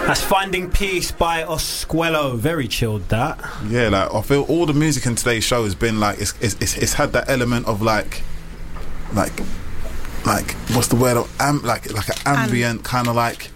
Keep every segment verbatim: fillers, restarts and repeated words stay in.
That's Finding Peace by Osquello. Very chilled, that. Yeah, like I feel all the music in today's show has been like it's it's it's, it's had that element of like like like what's the word of am like like an ambient kind of like.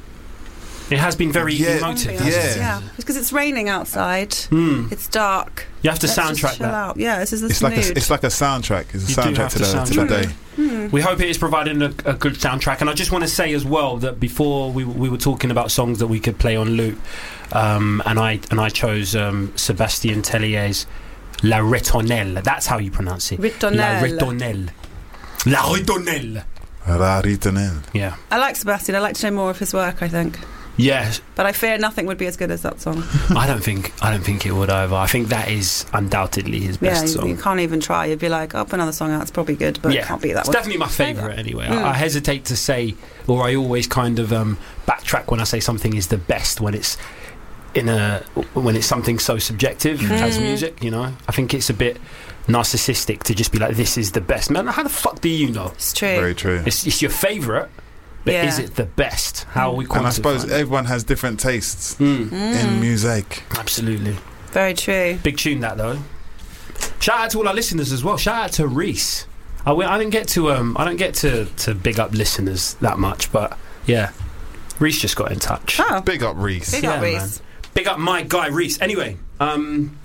It has been very Yeah, emotive. yeah. hasn't it? Yeah, because it's raining outside. Mm. It's dark. You have to Let's just soundtrack chill that. out. Yeah, this is the It's like mood. a, it's like a soundtrack. It's a You do soundtrack have to to the, to the soundtrack. day. Hmm. We hope it is providing a, a good soundtrack. And I just want to say as well that before we we were talking about songs that we could play on loop, um, and I and I chose um, Sébastien Tellier's La Ritournelle. That's how you pronounce it. Ritournelle. La Ritournelle. La Ritournelle. La Ritournelle. Yeah. I like Sebastian. I'd like to know more of his work, I think. Yes. But I fear nothing would be as good as that song. I don't think I don't think it would either. I think that is undoubtedly his Yeah, best you, song. you can't even try. You'd be like, oh, put another song out. It's probably good, but yeah, it can't be that it's one. definitely my favourite anyway. Mm. I, I hesitate to say, or I always kind of um, backtrack when I say something is the best when it's in a when it's something so subjective Mm. as music. You know, I think it's a bit narcissistic to just be like, this is the best. Man, how the fuck do you know? It's true. Very true. It's, it's your favourite, but Yeah. is it the best? How are we quantifying And I suppose it? everyone has different tastes Mm. in music. Absolutely. Very true. Big tune that though. Shout out to all our listeners as well. Shout out to Reese. I, w- I didn't get to um I don't get to, to big up listeners that much, but yeah, Reese just got in touch. Oh, Big up Reese. big Yeah, up, man. Reese. Big up my guy Reese. Anyway, um,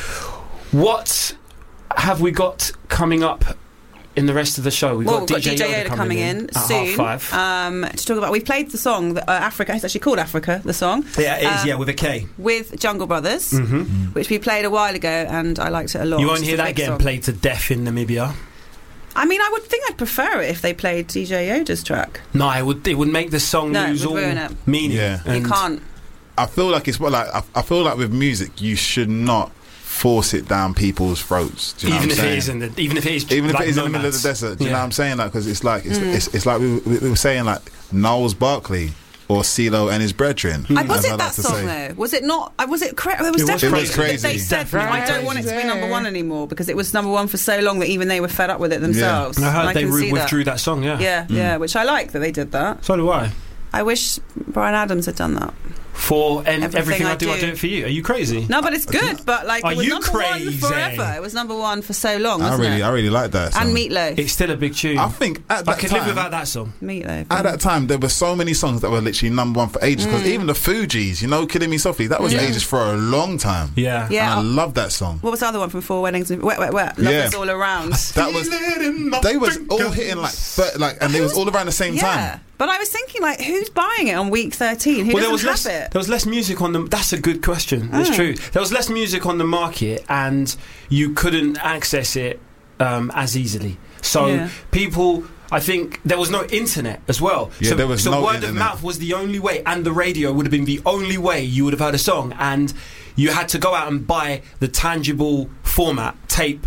what have we got coming up in the rest of the show? We've Well, got, we've got D J Yoda coming in, in at soon half five. Um, to talk about. We've played the song that, uh, Africa. It's actually called Africa. The song yeah, it is. um, yeah, with a K. with Jungle Brothers, Mm-hmm. which we played a while ago, and I liked it a lot. You won't It's hear a that big getting song. played to death in Namibia. I mean, I would think I'd prefer it if they played D J Yoda's track. No, it would. It would make the song No, it lose would all ruin it. meaning. Yeah. You And can't. I feel like it's what like I, I feel like with music you should not force it down people's throats. Do you know even what if I'm it saying? is in the, even if it is, Even if like it is in the middle of nomads. the desert, do you Yeah. know what I'm saying? Like, because it's like it's, Mm. it's it's like we, we, we were saying like Gnarls Barkley or CeeLo and his brethren. I, was as it I that like to song say. though? Was it not? I was it? Cra- there was It was definitely. crazy. They said, Definitely I don't want it to be number one anymore because it was number one for so long that even they were fed up with it themselves. I heard And they can re- see withdrew that. that. song. Yeah. Yeah, yeah, which I like that they did that. So do I. I wish Bryan Adams had done that. For and everything, Everything I I do, I do. do it for you. Are you crazy? No, but it's good. But like, Are it was you number crazy? one forever. It was number one for so long, I wasn't really it? I really like that song. And Meatloaf. It's still a big tune. I think at I that could time, live without that song. Meatloaf. At that time, there were so many songs that were literally number one for ages. Because Mm. even the Fugees, you know, "Killing Me Softly," that was Yeah. ages for a long time. Yeah. Yeah. And I love that song. What was the other one from Four Weddings? and- Wet, wet, wet. Love Yeah. is all around. That was they was all hitting like thir- like, and they was all around the same Yeah. time. But I was thinking, like, who's buying it on week thirteen? Who Well, there was doesn't less. have it? There was less music on the. That's a good question. It's Mm. true. There was less music on the market, and you couldn't access it um, as easily. So Yeah. people. I think there was no internet as well. Yeah, so there was so no word internet. of mouth was the only way, and the radio would have been the only way you would have heard a song, and you had to go out and buy the tangible format tape.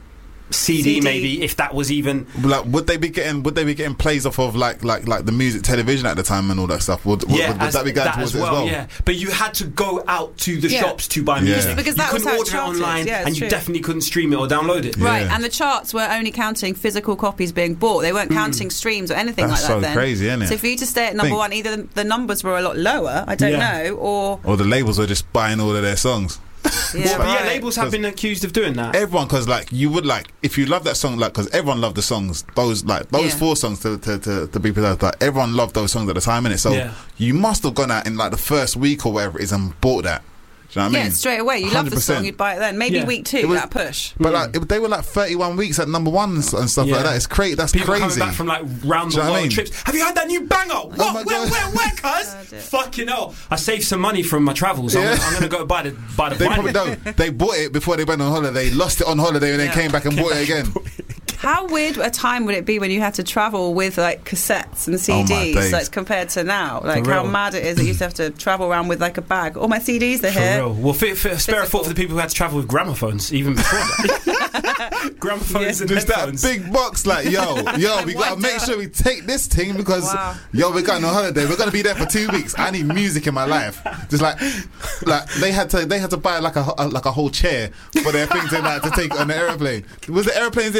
C D, C D. maybe, if that was even. Like, would they be getting would they be getting plays off of like like like the music television at the time and all that stuff? Would, would, Yeah, would, would as- that be going that towards as it well, as well? Yeah, but you had to go out to the Yeah. shops to buy Yeah. music Because you that was couldn't how it order it charted. online, Yeah, it's and you true. definitely couldn't stream it or download it. Right, Yeah. and the charts were only counting physical copies being bought. They weren't counting streams or anything That's like that so then. crazy, isn't it? So for you to stay at number Think- one, either the numbers were a lot lower, I don't Yeah. know, or... Or the labels were just buying all of their songs. Yeah, Well, but yeah, right. labels have been accused of doing that. Everyone, because like you would like if you love that song, like because everyone loved the songs. Those like those Yeah. four songs to to to, to be precise, like everyone loved those songs at the time, innit? So Yeah. you must have gone out in like the first week or whatever it is and bought that. Do you know what I Yeah, mean? straight away. You love the one hundred percent. song, you'd buy it then. Maybe Yeah. week two, It was- that push. But like it, they were like thirty-one weeks at number one and, s- and stuff Yeah. like that. It's crazy. That's People crazy. coming back from like round Do the you know what I world mean? trips. Have you heard that new banger? What? my where, God. where, where, cuz? Oh, dear. Fucking hell! I saved some money from my travels. I'm, Yeah. gonna, I'm gonna go buy the buy the They probably vinyl. don't. They bought it before they went on holiday, lost it on holiday, and then Yeah. came back and bought it again. How weird a time would it be when you had to travel with like cassettes and C Oh, my Ds, days. like compared to now? Like For how real. mad it is that you used to have to travel around with like a bag. All my C Ds are For here. real. Well, fi fi spare a thought Physical. for the people who had to travel with gramophones even before that. Gramophones and Just that headphones. big box, like yo, yo, we gotta What make the- sure we take this thing because Wow. yo, we're going on holiday. We're gonna be there for two weeks. I need music in my life. Just like, like they had to, they had to buy like a, a like a whole chair for their thing to like to take on the airplane. Was the airplanes in the time of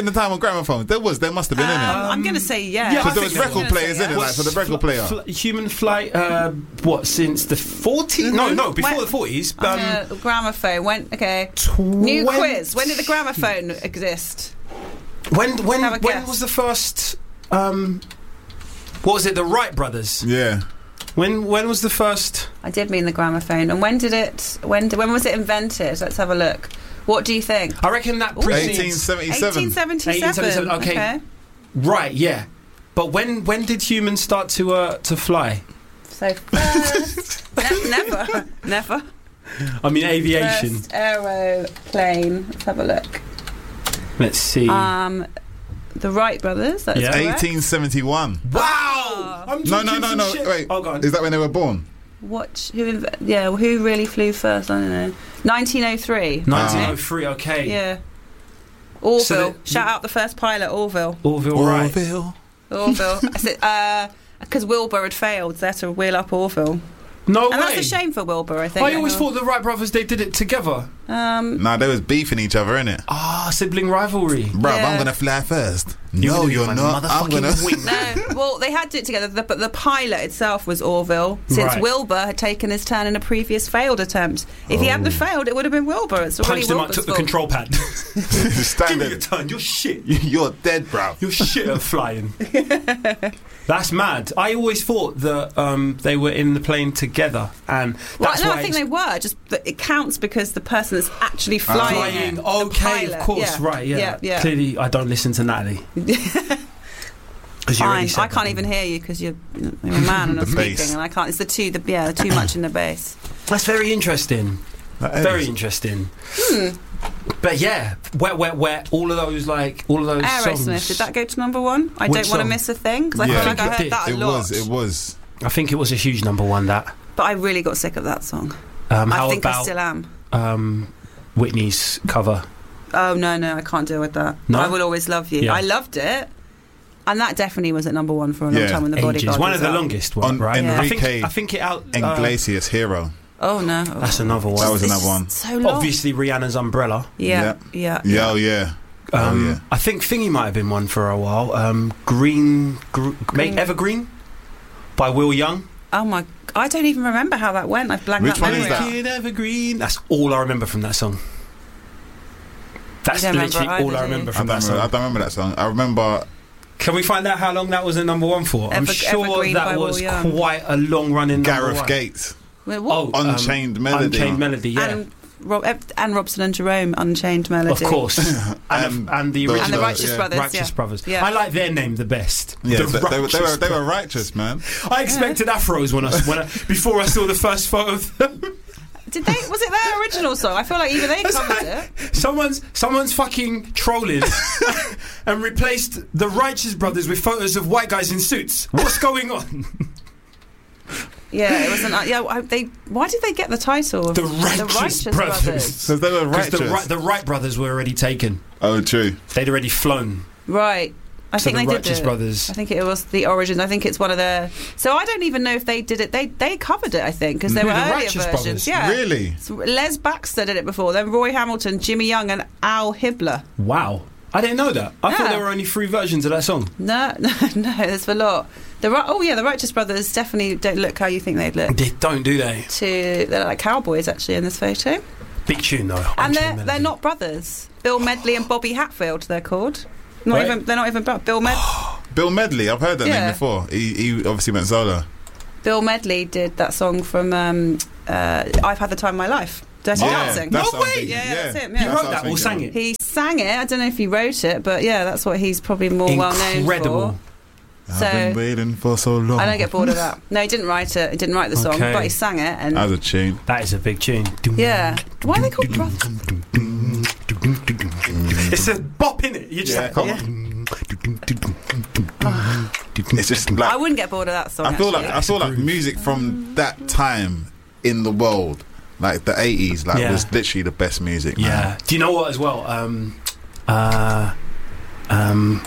gramophones? There was. There must have been, Um, innit? I'm going to say yeah. yeah, Because I there was think record gonna players, say innit? yeah. Like, for the record player. Fl- human flight, uh, what, since the forties? No, no, before When- the forties. I'm Um, gonna- gramophone. When? Okay. New quiz. When did the gramophone exist? When when Have a when guess. was the first? Um, what was it? The Wright brothers. Yeah. When when was the first? I did mean the gramophone. And when did it? When? Did, when was it invented? Let's have a look. What do you think? I reckon that Ooh. precedes- eighteen seventy-seven. eighteen seventy-seven. eighteen seventy-seven, okay. Right, yeah. But when when did humans start to uh, to fly? So first, ne- never, never. I mean, aviation. First aeroplane. Let's have a look. Let's see. Um, the Wright brothers. That's Yeah. correct. eighteen seventy-one. wow! I'm No, no, talking no, some no. shit. Wait. Oh, go on. Is that when they were born? What? Who? Inv- yeah. well, Who really flew first? I don't know. nineteen oh three. nineteen oh three. Okay. Yeah. Orville. So the- Shout out the first pilot, Orville. Orville Wright. Orville. Orville. I said, uh, because Wilbur had failed, they had to wheel up Orville. No And way. that's a shame for Wilbur, I think. I always thought the Wright brothers they did it together. Um, Nah, they was beefing each other, innit? Ah, sibling rivalry. Bruv, Yeah. I'm gonna fly first. You're no, gonna be you're my not. I'm motherfucking gonna. wing. no, well, they had to do it together, the, but the pilot itself was Orville, since Right. Wilbur had taken his turn in a previous failed attempt. If he hadn't Oh. failed, it would have been Wilbur. It's already Punched him up, Wilbur's took the fault. control pad. Give me your Standard. turn. You're shit. You're dead, bruv. You're shit at flying. That's mad. I always thought that um, they were in the plane together, and Well, that's no, why I think it's they were. Just that it counts because the person that's actually flying. flying. it, the Okay, pilot, of course, yeah. right? Yeah. yeah, yeah. Clearly, I don't listen to Natalie. 'Cause you already Fine. said I can't that. even hear you because you're, you're a man and The I'm bass. speaking, and I can't. It's the two, the yeah, the too much in the bass. That's very interesting. That is. Very interesting. Hmm. But yeah, wet, wet, wet. All of those, like all of those Aerosmith, songs. did that go to number one? I Which don't want to song? miss a thing because I Yeah. feel I like I think it heard did. that a It lot. was. It was. I think it was a huge number one. That. But I really got sick of that song. Um, I how think I about still am. um, Whitney's cover? Oh no, no, I can't deal with that. No? I will always love you. Yeah. I loved it, and that definitely was at number one for a long Yeah. time when the Ages. Bodyguard One was of the out. longest. One, On right? Yeah. I think. Enrique I think it out. Uh, Iglesias Hero. Oh no, that's another one. That was It's another one. So long. Obviously, Rihanna's Umbrella. Yeah, yeah. Yeah, oh yeah. Um, oh yeah. I think Thingy might have been one for a while. Um, Green, gr- Green. Evergreen by Will Young. Oh my, I don't even remember how that went. I've blanked Which that one memory is that? out. Kid Evergreen. That's all I remember from that song. That's You don't remember literally either, all I do you? remember I from don't, that remember, I song. don't remember that song. I remember. Can we find out how long that was at number one for? I'm Ever- sure Evergreen by that Will was Young. quite a long running number Gareth one. Gates. Oh, Wait, what? um, Unchained Melody. Unchained Melody, yeah. And, Rob, and Robson and Jerome, Unchained Melody. Of course. and, And and the the- original And the Righteous yeah. Brothers. Righteous yeah. Brothers. Yeah. I like their name the best. Yeah, The they, they, were, they, Righteous were, they were Brothers. righteous, man. I expected afros when I, when I before I saw the first photo of them. Did they? Was it their original song? I feel like even they covered it. Someone's someone's fucking trolling and replaced the Righteous Brothers with photos of white guys in suits. What's going on? Yeah, it wasn't. Uh, yeah, I- they. Why did they get the title? Of The Righteous Brothers. Because they were Because righteous. the, Wright- the Wright brothers were already taken. Oh, true. They'd already flown. Right. I So think the they Righteous did. Brothers. I think it was the origin. I think it's one of their. So I don't even know if they did it. They they covered it. I think because there Who, were the earlier Righteous versions. Brothers? Yeah. Really? So Les Baxter did it before. Then Roy Hamilton, Jimmy Young, and Al Hibbler. Wow. I didn't know that. I thought Yeah. there were only three versions of that song. No, no, no. There's a lot. The Ri- oh yeah, the Righteous Brothers definitely don't look how you think they'd look. They don't, do they? To they're like cowboys actually in this photo, Big tune though. and Unchained they're Melody. they're not brothers. Bill Medley and Bobby Hatfield. They're called. Not Right. even. They're not even. bro- Bill Med. Bill Medley, I've heard that Yeah. name before. He, he obviously went solo. Bill Medley did that song from um, uh, "I've Had the Time of My Life." Dirty Yeah, Dancing. that's No what I'm way! thinking. Yeah, that's him, that's yeah. He what wrote I that or was sang thinking. it. He sang it. I don't know if he wrote it, but yeah, that's what he's probably more well known Incredible. for. I've So- been waiting for so long. I don't get bored of that. No, he didn't write it. He didn't write the song, Okay. but he sang it. And As a tune. That is a big tune. yeah, why are they called brothers? It's a bop, innit? You just Yeah, like, come It's just like I wouldn't get bored of that song. I feel actually. like I saw like music from that time in the world, like the eighties, like Yeah. was literally the best music. Man. yeah. Do you know what as well? Um, uh, um,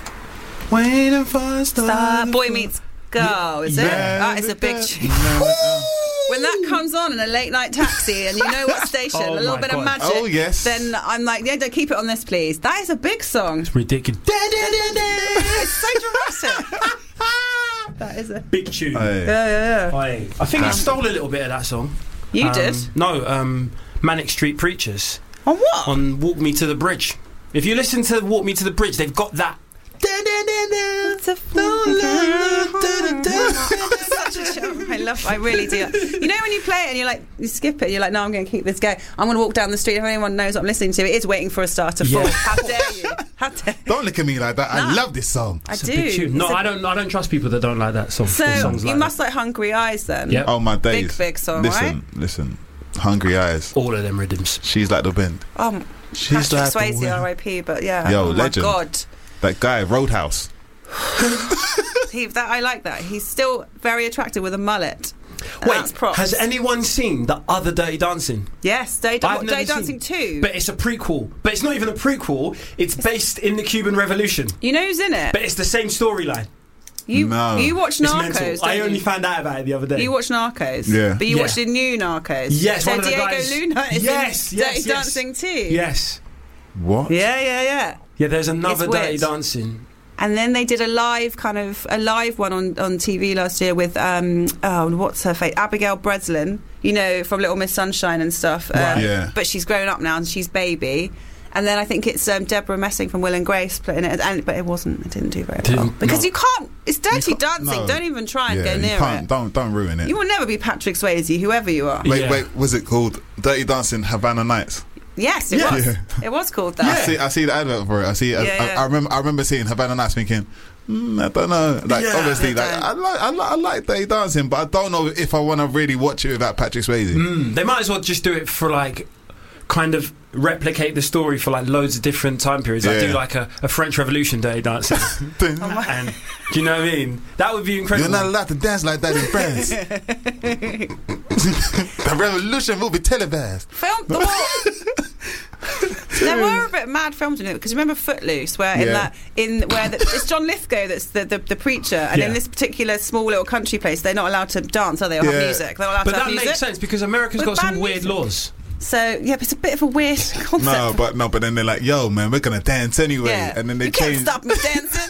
waiting for a star. Star Boy Meets Girl, is it? Yeah, That is a big yeah. tune. No, when that comes on in a late night taxi and you know what station, Oh a little my bit God. of magic. Oh, yes. Then I'm like, yeah, don't keep it on this, please. That is a big song. It's ridiculous. It's so dramatic. That is a Big tune. Hey. yeah, yeah, yeah. I, I think I stole a little bit of that song. You Um, did No, um, Manic Street Preachers on what? on Walk Me to the Bridge. If you listen to Walk Me to the Bridge, they've got that. It's a such a show. I love. I really do. You know when you play it and you're like, you skip it. You're like, no, I'm going to keep this going. I'm going to walk down the street. If anyone knows what I'm listening to, it is waiting for a star to fall. Yeah. How dare you? How dare you? Don't look at me like that. I No. love this song. I It's a do. big tune. No, It's a- I don't. I don't trust people that don't like that song. So or songs you like must that. like Hungry Eyes then. Yep. Oh my days. Big, big song, Listen, right? listen. Hungry Eyes. All of them rhythms. She's like the wind. Um, She's Patrick like the Swayze, wind. R I P. But yeah. Yo, oh legend. my God. That guy, Roadhouse. He, that, I like that. He's still very attractive with a mullet. And Wait, that's props. has anyone seen the other Dirty Dancing? Yes, Day, I've what, never Day Dancing seen- two. But it's a prequel. But it's not even a prequel. It's based in the Cuban Revolution. You know who's in it? But it's the same storyline. You No. you watch It's Narcos, mental. don't I only you? found out about it the other day. You watch Narcos, Yeah. but you Yeah. watch the new Narcos. Yes, so one of the Diego guys- Luna is Yes, in yes, Dirty yes. Dancing too. Yes. What? Yeah, yeah, yeah. Yeah, there's another It's Dirty weird. Dancing. And then they did a live kind of a live one on, on T V last year with um oh what's her face Abigail Breslin, you know, from Little Miss Sunshine and stuff. Uh, Right. Yeah. But she's grown up now and she's baby. And then I think it's um, Deborah Messing from Will and Grace playing it, and but it wasn't. It didn't do very well Didn't- because no. you can't. It's Dirty You can't- Dancing. no. Don't even try and Yeah, go you near can't. it. Don't don't ruin it. You will never be Patrick Swayze, whoever you are. Wait, Yeah. wait. Was it called Dirty Dancing Havana Nights? Yes, it Yeah. was. Yeah. It was called I that. see. I see the advert for it. I see. Yeah, I, yeah. I, I remember. I remember seeing Havana Nights, thinking, mm, I don't know. Like Yeah. obviously, I like don't. I like, I like, I like Dirty Dancing, but I don't know if I want to really watch it without Patrick Swayze. Mm, they might as well just do it for like, kind of replicate the story for like loads of different time periods. Like Yeah. do like a, a French Revolution Dirty Dancing, and do you know what I mean? That would be incredible. You're not allowed to dance like that in France. The revolution will be televised. Film. The whole, there were a bit mad films in it because remember Footloose, where in Yeah. that in where the, it's John Lithgow that's the, the, the preacher, and Yeah. in this particular small little country place, they're not allowed to dance, are they? Or have Yeah. music. They're not allowed But to have that music. makes sense because America's With got some band weird music. laws. So yeah, but it's a bit of a weird concept. No, but no, but then they're like, "Yo, man, we're gonna dance anyway," yeah. and then they you can't change. stop me dancing.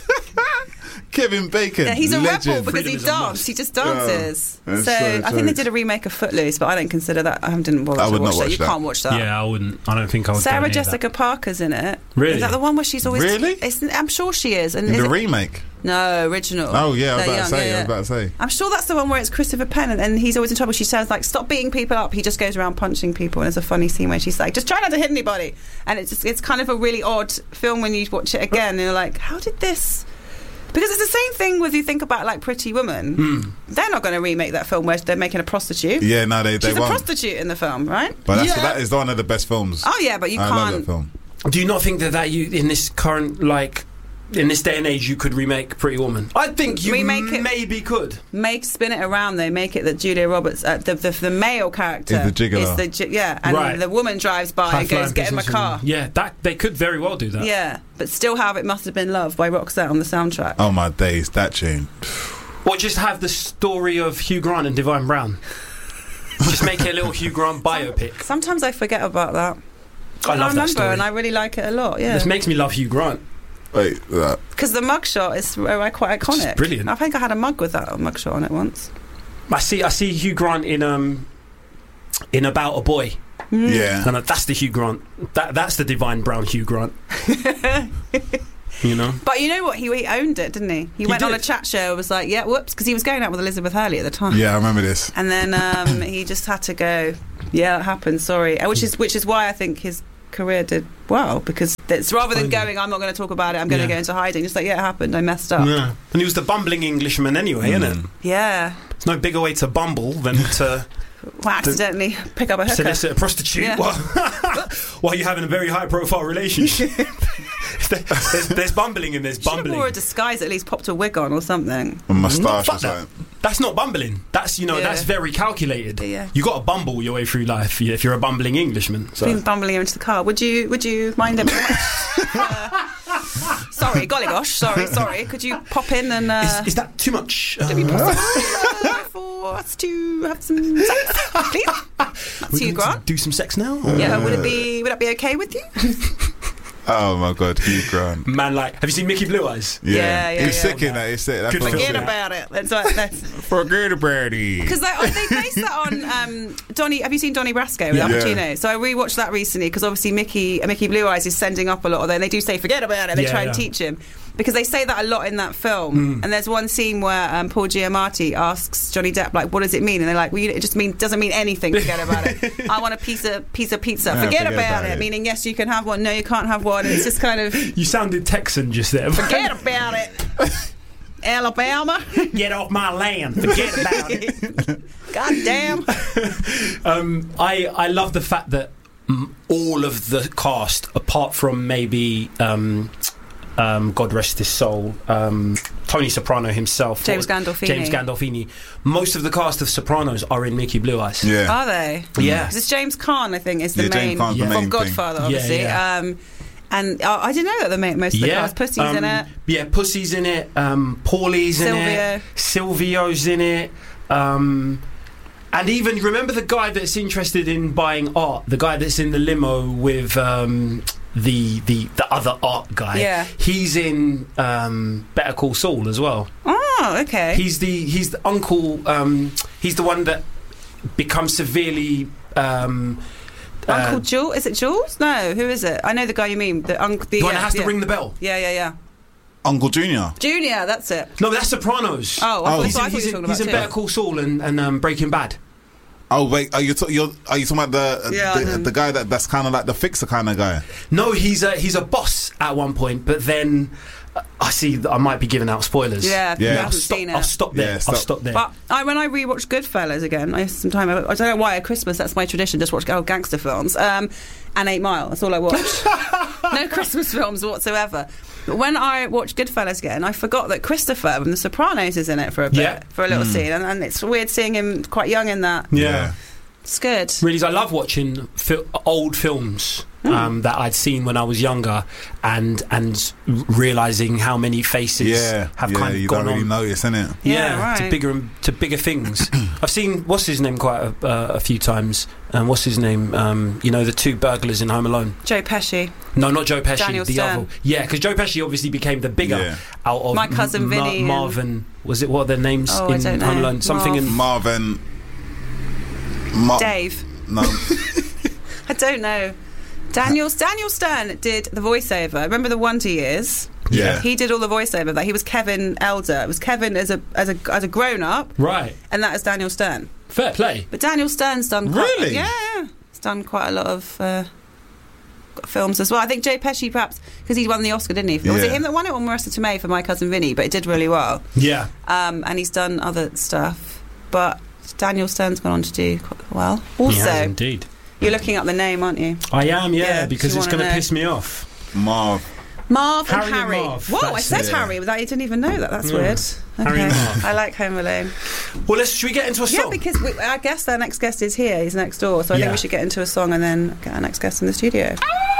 Kevin Bacon. Yeah, he's a legend. rebel because Freedom he is a dances. must. He just dances. Yeah, that's so so I think they jokes. did a remake of Footloose, but I don't consider that. I didn't bother I to would watch not that. watch You that. can't watch that. Yeah, I wouldn't. I don't think I would. go Sarah near Jessica Parker's in it. Really? Is that the one where she's always Really? It's, I'm sure she is. And In is the it- remake. no, original. Oh yeah, I was They're about young, to say. yeah, I yeah. was about to say. I'm sure that's the one where it's Christopher Penn and, and he's always in trouble. She says like, "Stop beating people up." He just goes around punching people, and there's a funny scene where she's like, "Just try not to hit anybody." And it's just, it's kind of a really odd film when you watch it again, and you're like, "How did this?" Because it's the same thing with you think about like Pretty Woman. Mm. They're not going to remake that film where they're making a prostitute. Yeah, no, they they She's a won't. prostitute in the film, right? But that's, Yeah. that is one of the best films. Oh yeah, but you I love that can't. film. Do you not think that that you in this current like in this day and age you could remake Pretty Woman? I think you Remake it- maybe could. Make spin it around though. Make it that Julia Roberts, uh, the, the the male character, Is the gigolo. is the gi- yeah, and Right. the woman drives by and goes, High-flying "Get in my businesswoman. car." Yeah, that they could very well do that. Yeah, but still have It Must Have Been Love by Roxette on the soundtrack. Oh my days, that tune. Or just have the story of Hugh Grant and Divine Brown. Just make it a little Hugh Grant biopic. Sometimes I forget about that. I love that remember, story. and I really like it a lot. Yeah, This makes me love Hugh Grant. Wait, that. because the mugshot is uh, quite iconic. It's brilliant. I think I had a mug with that mugshot on it once. I see. I see Hugh Grant in um in About a Boy, Mm. Yeah. and that's the Hugh Grant. That that's the Divine Brown Hugh Grant. You know. But you know what? He, he owned it, didn't he? He, He went on a did. chat show and was like, "Yeah, whoops," because he was going out with Elizabeth Hurley at the time. Yeah, I remember this. And then um, he just had to go. Yeah, it happened. Sorry, Uh, which is which is why I think his career did well, because it's rather than Hiding. going, "I'm not going to talk about it. I'm going to Yeah. go into hiding." Just like, yeah, it happened. I messed up. Yeah. And he was the bumbling Englishman anyway, isn't it? Mm. Yeah, There's no bigger way to bumble than to well, accidentally pick up a hooker. solicit a prostitute Yeah. while, while you're having a very high profile relationship. there's, there's bumbling and there's Should have bumbling. wore a disguise, at least popped a wig on or something. A moustache Fuck or that. something. That's not bumbling. That's you know Yeah. that's very calculated. Yeah. You got to bumble your way through life if you're a bumbling Englishman. So. Been bumbling into the car. Would you? Would you mind a bit? uh, sorry, golly gosh. Sorry, sorry. Could you pop in and? Uh, Is, is that too much? do we Uh, possibly, uh, for for us to have some sex, please? That's We you, going to Grant. do some sex now? Yeah, would it be? Would that be okay with you? Oh my God, Hugh Grant. Man, like, have you seen Mickey Blue Eyes? Yeah, Yeah, yeah, he's yeah. sick in that. He's sick. That's Good what I'm Forget saying. about it. That's what. That's Forget about it. because they, they based that on um, Donnie. Have you seen Donnie Brasco with Yeah. Al Yeah. Pacino? So I rewatched that recently because obviously Mickey uh, Mickey Blue Eyes is sending up a lot. Although they do say forget about it, they Yeah, try and yeah. teach him because they say that a lot in that film. Mm. And there's one scene where um, Paul Giamatti asks Johnny Depp like, "What does it mean?" And they're like, "Well, it just mean doesn't mean anything. Forget about it. I want a piece of piece of pizza. Yeah, forget, forget about, about it. it. Meaning yes, you can have one. No, you can't have one. And it's just kind of You sounded Texan just there. forget about it. Alabama. Get off my land. Forget about it. God damn. Um, I I love the fact that mm, all of the cast, apart from maybe um, um, God rest his soul, um, Tony Soprano himself, James or- Gandolfini. James Gandolfini, most of the cast of Sopranos are in Mickey Blue Eyes. Yeah. Are they? Yeah. Because it's James Caan, I think, is the Yeah, James main, Caan's the from main thing. Godfather, Yeah, obviously. yeah. Um, and uh, I didn't know that the ma- most of the cast. Pussy's um, in it. Yeah, Pussy's in it. Um, Paulie's in it. Silvio's in it. Um, and even remember the guy that's interested in buying art, the guy that's in the limo with um, the the the other art guy. Yeah. He's in um, Better Call Saul as well. Oh, okay. He's the he's the uncle. Um, he's the one that becomes severely. Um, Uncle uh, Jules? Is it Jules? No, who is it? I know the guy you mean. The, unc the, the one yeah, that has yeah. to ring the bell. Yeah, yeah, yeah. Uncle Junior. Junior, that's it. No, that's Sopranos. Oh, I Oh. thought, He's I in, thought he's you were in, talking he's about in too. Better Call Saul and, and um, Breaking Bad. Oh wait, are you t- you're, are you talking about the Yeah, I the, know. the guy that that's kind of like the fixer kind of guy? No, he's a he's a boss at one point, but then uh, I see that I might be giving out spoilers. Yeah, Yeah. you I'll haven't stop, seen it. I'll stop there. Yeah, I'll stop. stop there. But I, when I rewatched Goodfellas again, I some time. I don't know why at Christmas that's my tradition. Just watch old gangster films. Um, and Eight Mile. That's all I watch. No Christmas films whatsoever. But when I watched Goodfellas again, I forgot that Christopher from The Sopranos is in it for a bit, Yeah. for a little scene, and, and it's weird seeing him quite young in that. yeah. It's good. Really, I love watching fil- old films um, that I'd seen when I was younger, and and realizing how many faces Yeah, have yeah, kind of you gone don't really on. notice, innit? Yeah, Yeah, to right. bigger and- to bigger things. I've seen what's his name quite a, uh, a few times. Um, what's his name? Um, you know, the two burglars in Home Alone. Joe Pesci. No, not Joe Pesci. Daniel the Stern. other. Yeah, because Joe Pesci obviously became the bigger Yeah. out of My Cousin M- Vinny and- Marvin. Was it what are their names Oh, I in don't know. Home Alone? Something Marv. in. Marvin. Mar- Dave. No. I don't know. Daniel Daniel Stern did the voiceover. Remember the Wonder Years? Yeah. He did all the voiceover of that. He was Kevin Elder. It was Kevin as a as a as a grown up, Right. and that is Daniel Stern. Fair play. But Daniel Stern's done quite, Really? yeah, he's done quite a lot of uh, films as well. I think Joe Pesci perhaps because he won the Oscar, didn't he? Was it Yeah. him that won it or Marissa Tomei for My Cousin Vinny? But it did really well. Yeah. Um, and he's done other stuff. But Daniel Stern's gone on to do quite well. Also, He has indeed. you're looking up the name, aren't you? I am, yeah, Yeah, because do you it's wanna going to know? piss me off. Marv. Marv Harry and and Harry. Marv, Whoa, I that's said it. Harry without you didn't even know that. That's Yeah. weird. Harry Okay. and Marv. I like Home Alone. Well, let's. Should we get into a Yeah, song? because we, our guest, our next guest is here. He's next door, so I Yeah. think we should get into a song and then get our next guest in the studio.